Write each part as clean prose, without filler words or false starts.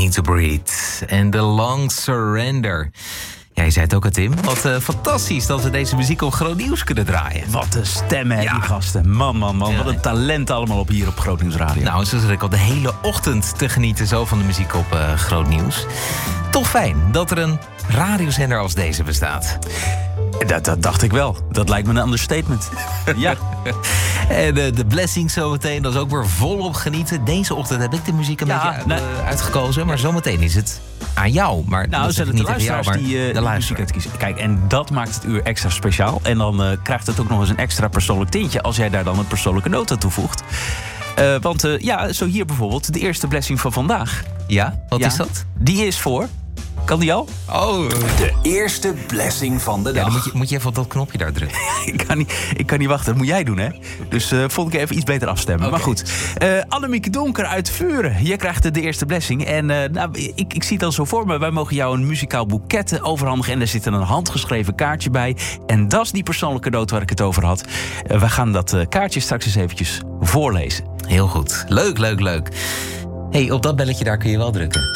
Need to Breathe en The Long Surrender. Ja, je zei het ook al, Tim. Wat fantastisch dat we deze muziek op Groot Nieuws kunnen draaien. Wat een stemmen, hè, die gasten. Man. Wat een talent allemaal hier op Groot Nieuws Radio. Nou, zo zit ik al de hele ochtend te genieten zo van de muziek op Groot Nieuws. Toch fijn dat er een radiozender als deze bestaat. Dat dacht ik wel. Dat lijkt me een understatement. Ja. En de blessing zometeen, dat is ook weer volop genieten. Deze ochtend heb ik de muziek een beetje uitgekozen. Maar zometeen is het aan jou. Maar nou, zijn het de luisteraars die de muziek uitkiezen. Kijk, en dat maakt het uur extra speciaal. En dan krijgt het ook nog eens een extra persoonlijk tintje als jij daar dan een persoonlijke nota toevoegt. Want zo hier bijvoorbeeld, de eerste blessing van vandaag. Ja, wat is dat? Die is voor... Kan die al? Oh. De eerste blessing van de dag. Ja, dan moet je even op dat knopje daar drukken. ik kan niet wachten. Dat moet jij doen, hè? Dus volgende keer even iets beter afstemmen. Okay. Maar goed. Annemieke Donker uit Vuren. Jij krijgt de eerste blessing. En ik zie het al zo voor me. Wij mogen jou een muzikaal boeket overhandigen. En daar zit een handgeschreven kaartje bij. En dat is die persoonlijke cadeau waar ik het over had. We gaan dat kaartje straks eens eventjes voorlezen. Heel goed. Leuk. Hey, op dat belletje daar kun je wel drukken.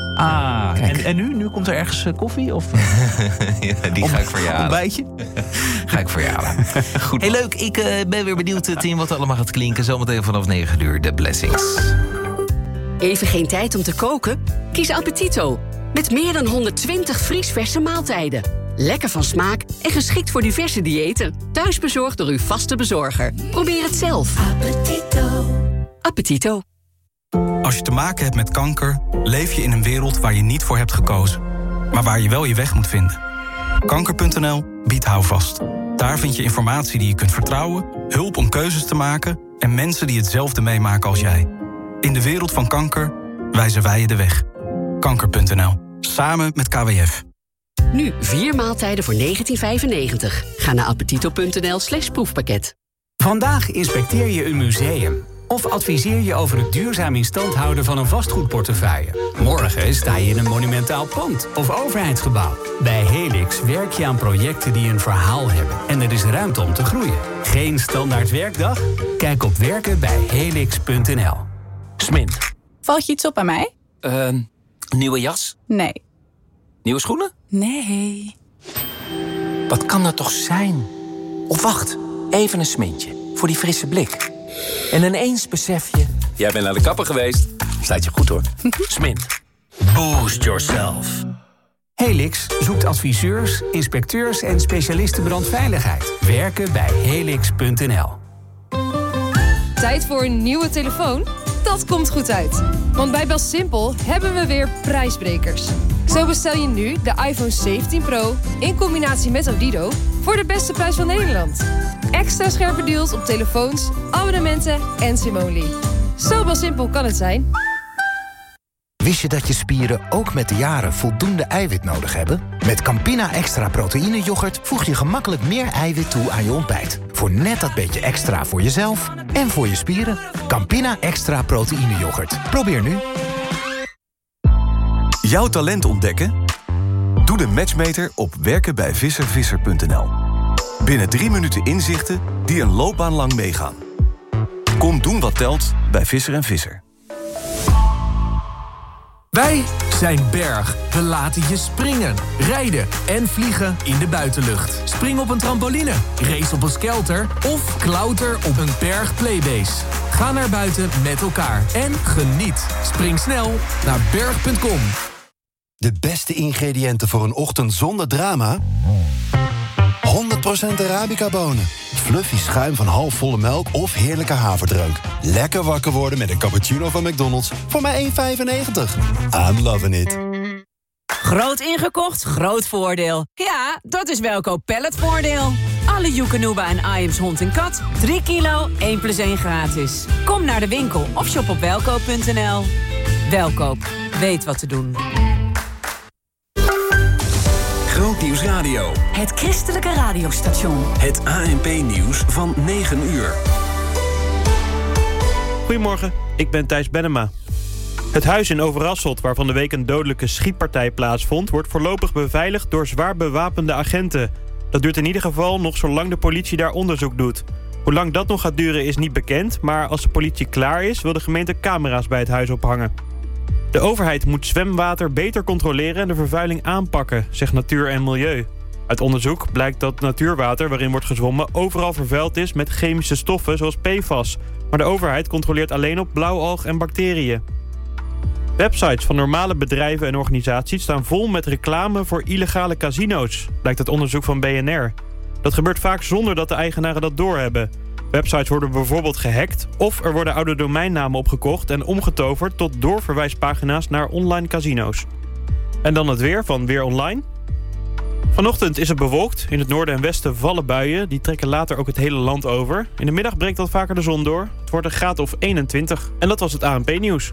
En nu komt er ergens koffie? Of, ja, die ga ik voor je halen. Ontbijtje? Ga ik voor je halen. Goed. Hey, leuk. Ik ben weer benieuwd, Tim, wat allemaal gaat klinken. Zometeen vanaf 9 uur, de blessings. Even geen tijd om te koken? Kies Appetito. Met meer dan 120 vriesverse maaltijden. Lekker van smaak en geschikt voor diverse diëten. Thuis bezorgd door uw vaste bezorger. Probeer het zelf. Appetito. Als je te maken hebt met kanker, leef je in een wereld waar je niet voor hebt gekozen. Maar waar je wel je weg moet vinden. Kanker.nl biedt houvast. Daar vind je informatie die je kunt vertrouwen, hulp om keuzes te maken en mensen die hetzelfde meemaken als jij. In de wereld van kanker wijzen wij je de weg. Kanker.nl. Samen met KWF. Nu 4 maaltijden voor €19,95. Ga naar appetito.nl/proefpakket. Vandaag inspecteer je een museum. Of adviseer je over het duurzaam in stand houden van een vastgoedportefeuille. Morgen sta je in een monumentaal pand of overheidsgebouw. Bij Helix werk je aan projecten die een verhaal hebben. En er is ruimte om te groeien. Geen standaard werkdag? Kijk op werkenbijhelix.nl. Smin. Valt je iets op aan mij? Nieuwe jas? Nee. Nieuwe schoenen? Nee. Wat kan dat toch zijn? Of wacht, even een smintje. Voor die frisse blik. En ineens besef je... Jij bent naar de kapper geweest. Staat je goed, hoor. Smin. Boost yourself. Helix zoekt adviseurs, inspecteurs en specialisten brandveiligheid. Werken bij helix.nl. Tijd voor een nieuwe telefoon? Dat komt goed uit. Want bij BelSimpel hebben we weer prijsbrekers. Zo bestel je nu de iPhone 17 Pro in combinatie met Odido voor de beste prijs van Nederland. Extra scherpe deals op telefoons, abonnementen en Simony. Zo BelSimpel kan het zijn. Wist je dat je spieren ook met de jaren voldoende eiwit nodig hebben? Met Campina Extra Proteïne Yoghurt voeg je gemakkelijk meer eiwit toe aan je ontbijt. Voor net dat beetje extra voor jezelf en voor je spieren. Campina Extra Proteïne Yoghurt. Probeer nu. Jouw talent ontdekken? Doe de matchmeter op werkenbijvisservisser.nl. Binnen 3 minuten inzichten die een loopbaan lang meegaan. Kom doen wat telt bij Visser & Visser. Wij zijn Berg. We laten je springen, rijden en vliegen in de buitenlucht. Spring op een trampoline, race op een skelter of klauter op een Berg Playbase. Ga naar buiten met elkaar en geniet. Spring snel naar berg.com. De beste ingrediënten voor een ochtend zonder drama? 100% Arabica-bonen. Fluffy schuim van halfvolle melk of heerlijke haverdreuk. Lekker wakker worden met een cappuccino van McDonald's voor maar €1,95. I'm loving it. Groot ingekocht, groot voordeel. Ja, dat is Welkoop Palletvoordeel. Alle Joekanuba en Iams hond en kat. 3 kilo, 1 + 1 gratis. Kom naar de winkel of shop op welkoop.nl. Welkoop, weet wat te doen. Groot Nieuws Radio. Het christelijke radiostation. Het ANP-nieuws van 9 uur. Goedemorgen, ik ben Thijs Bennema. Het huis in Overasselt, waar van de week een dodelijke schietpartij plaatsvond, wordt voorlopig beveiligd door zwaar bewapende agenten. Dat duurt in ieder geval nog zolang de politie daar onderzoek doet. Hoe lang dat nog gaat duren is niet bekend, maar als de politie klaar is, wil de gemeente camera's bij het huis ophangen. De overheid moet zwemwater beter controleren en de vervuiling aanpakken, zegt Natuur en Milieu. Uit onderzoek blijkt dat natuurwater waarin wordt gezwommen overal vervuild is met chemische stoffen zoals PFAS. Maar de overheid controleert alleen op blauwalg en bacteriën. Websites van normale bedrijven en organisaties staan vol met reclame voor illegale casino's, blijkt uit onderzoek van BNR. Dat gebeurt vaak zonder dat de eigenaren dat doorhebben. Websites worden bijvoorbeeld gehackt of er worden oude domeinnamen opgekocht en omgetoverd tot doorverwijspagina's naar online casino's. En dan het weer van Weer Online. Vanochtend is het bewolkt. In het noorden en westen vallen buien. Die trekken later ook het hele land over. In de middag breekt wat vaker de zon door. Het wordt een graad of 21. En dat was het ANP-nieuws.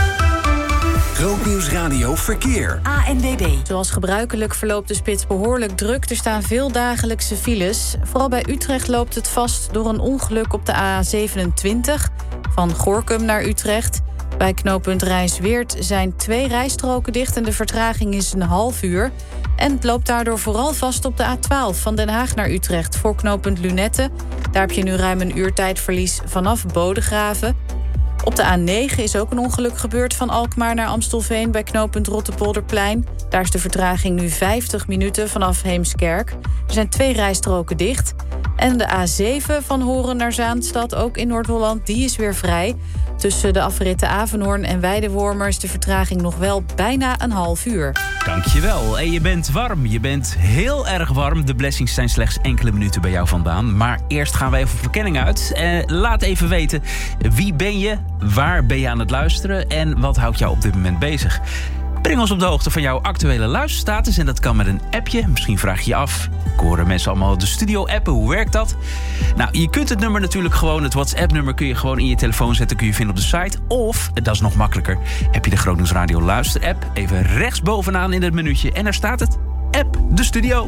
Grootnieuws Radio Verkeer. ANWB. Zoals gebruikelijk verloopt de spits behoorlijk druk. Er staan veel dagelijkse files. Vooral bij Utrecht loopt het vast door een ongeluk op de A27. Van Gorinchem naar Utrecht. Bij knooppunt Rijnsweert zijn 2 rijstroken dicht en de vertraging is een half uur. En het loopt daardoor vooral vast op de A12 van Den Haag naar Utrecht voor knooppunt Lunette. Daar heb je nu ruim een uur tijdverlies vanaf Bodegraven. Op de A9 is ook een ongeluk gebeurd van Alkmaar naar Amstelveen bij knooppunt Rottepolderplein. Daar is de vertraging nu 50 minuten vanaf Heemskerk. Er zijn 2 rijstroken dicht. En de A7 van Horen naar Zaanstad, ook in Noord-Holland, die is weer vrij. Tussen de afritten Avenhoorn en Weidewormer is de vertraging nog wel bijna een half uur. Dankjewel. En je bent warm. Je bent heel erg warm. De blessings zijn slechts enkele minuten bij jou vandaan. Maar eerst gaan we even verkenning uit. Laat even weten, wie ben je? Waar ben je aan het luisteren? En wat houdt jou op dit moment bezig? Breng ons op de hoogte van jouw actuele luisterstatus. En dat kan met een appje. Misschien vraag je je af. Ik hoor mensen allemaal de studio appen. Hoe werkt dat? Nou, je kunt het nummer natuurlijk gewoon... het WhatsApp-nummer kun je gewoon in je telefoon zetten. Kun je vinden op de site. Of, dat is nog makkelijker... heb je de Grootnieuws Radio luister-app. Even rechtsbovenaan in het menuutje. En daar staat het. App de studio.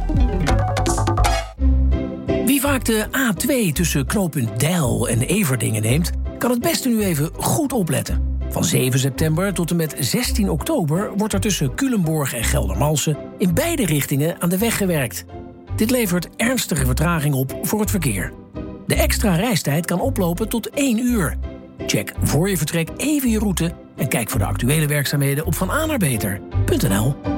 Wie vaak de A2 tussen knooppunt Deil en Everdingen neemt... kan het beste nu even goed opletten. Van 7 september tot en met 16 oktober wordt er tussen Culemborg en Geldermalsen in beide richtingen aan de weg gewerkt. Dit levert ernstige vertraging op voor het verkeer. De extra reistijd kan oplopen tot 1 uur. Check voor je vertrek even je route en kijk voor de actuele werkzaamheden op vananaarbeter.nl.